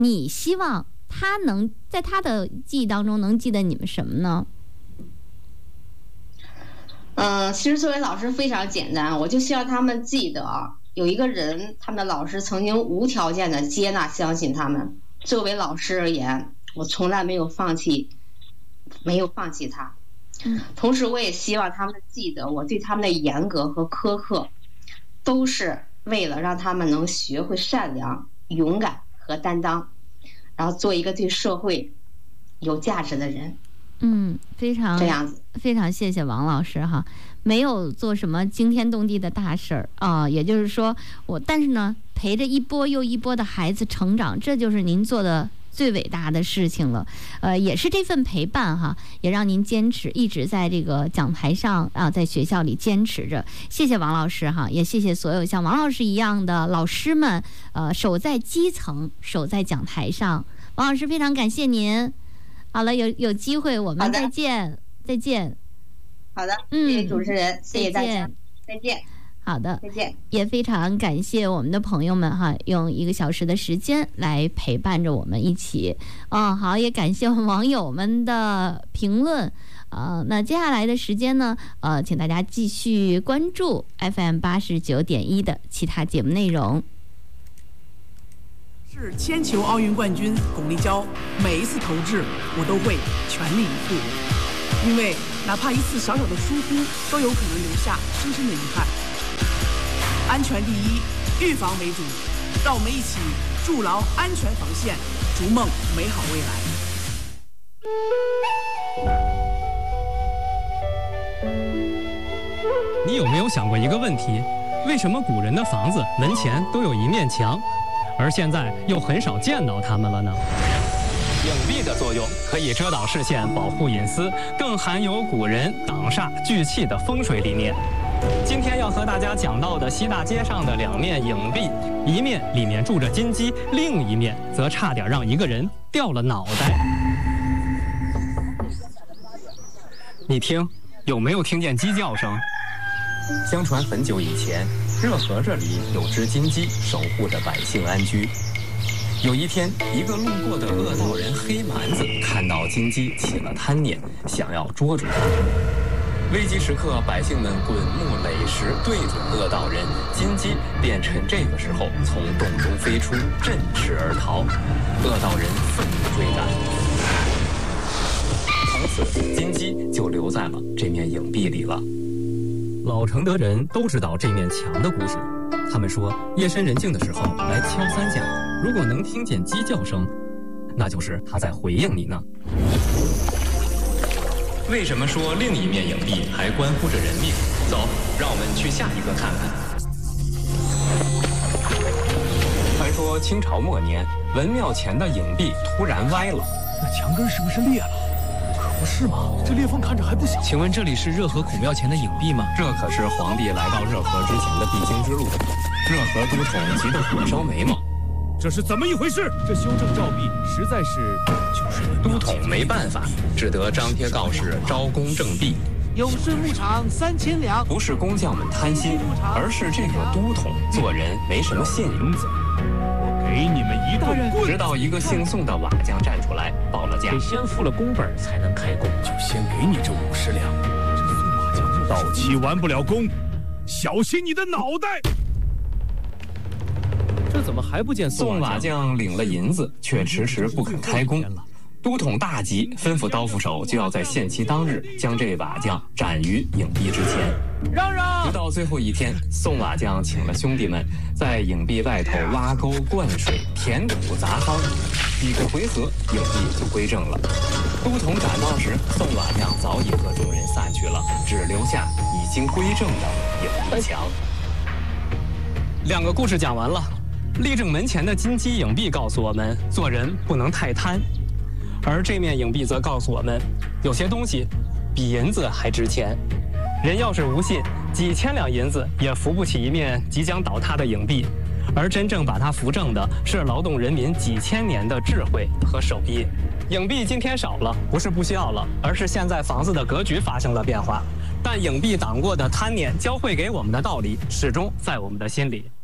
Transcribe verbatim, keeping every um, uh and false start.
你希望他能在他的记忆当中能记得你们什么呢？ 嗯、呃，其实作为老师非常简单，我就希望他们记得啊，有一个人，他们的老师曾经无条件的接纳、相信他们。作为老师而言，我从来没有放弃，没有放弃他。同时，我也希望他们记得，我对他们的严格和苛刻，都是为了让他们能学会善良、勇敢和担当，然后做一个对社会有价值的人。 嗯，非常这样子， 非常谢谢王老师哈，没有做什么惊天动地的大事儿啊，也就是说我，但是呢，陪着一波又一波的孩子成长，这就是您做的最伟大的事情了。呃，也是这份陪伴哈，也让您坚持一直在这个讲台上啊，在学校里坚持着。谢谢王老师哈，也谢谢所有像王老师一样的老师们，呃，守在基层，守在讲台上。王老师，非常感谢您。好了，有有机会我们再见，再见。 好的，谢谢主持人，嗯、谢谢大家，再见。 好的， 再见。 也非常感谢我们的朋友们哈，用一个小时的时间来陪伴着我们一起。哦，好，也感谢网友们的评论。呃，那接下来的时间呢，呃，请大家继续关注 F M 八十九点一的其他节目内容。 是铅球奥运冠军巩立姣，每一次投掷我都会全力以赴，因为哪怕一次小小的疏忽，都有可能留下深深的遗憾。安全第一，预防为主，让我们一起筑牢安全防线，逐梦美好未来。你有没有想过一个问题？为什么古人的房子门前都有一面墙？而现在又很少见到它们了呢？影壁的作用可以遮挡视线，保护隐私，更含有古人挡煞聚气的风水理念。今天要和大家讲到的西大街上的两面影壁，一面里面住着金鸡，另一面则差点让一个人掉了脑袋。你听，有没有听见鸡叫声？ 相传很久以前，热河这里有只金鸡守护着百姓安居。有一天，一个路过的恶道人黑蛮子看到金鸡起了贪念，想要捉住它。危急时刻，百姓们滚木垒石对准恶道人，金鸡便趁这个时候从洞中飞出，振翅而逃。恶道人奋力追赶，从此金鸡就留在了这面影壁里了。 老承德人都知道这面墙的故事，他们说夜深人静的时候来敲三下，如果能听见鸡叫声，那就是他在回应你呢。 为什么说另一面影壁还关乎着人命？走，让我们去下一个看看。传说清朝末年，文庙前的影壁突然歪了， 那墙根是不是裂了？不是吗？这裂缝看着还不小。 请问这里是热河孔庙前的影壁吗？ 这可是皇帝来到热河之前的必经之路。热河都统急得火烧眉毛， 这是怎么一回事？这修正照壁实在是就是都统没办法，只得张贴告示招工正壁。 永顺牧场三千两。 不是工匠们贪心，而是这个都统做人没什么信用。 给你们一顿棍！ 直到一个姓宋的瓦匠站出来报了价， 得先付了工本才能开工， 就先给你这五十两。这宋瓦匠到期完不了工，小心你的脑袋！ 这怎么还不见宋瓦匠领了银子，却迟迟不肯开工。都统大急，吩咐刀斧手就要在限期当日将这瓦匠斩于影壁之前。 让让！ 直到最后一天，宋瓦匠请了兄弟们在影壁外头挖沟、灌水、填土、砸夯，几个回合，影壁就归正了。都统赶到时，宋瓦匠早已和众人散去了，只留下已经归正的影壁墙。 两个故事讲完了。立正门前的金鸡影壁告诉我们，做人不能太贪。而这面影壁则告诉我们，有些东西比银子还值钱。人要是无信，几千两银子也扶不起一面即将倒塌的影壁，而真正把它扶正的是劳动人民几千年的智慧和手艺。影壁今天少了，不是不需要了，而是现在房子的格局发生了变化。但影壁挡过的贪念教会给我们的道理，始终在我们的心里。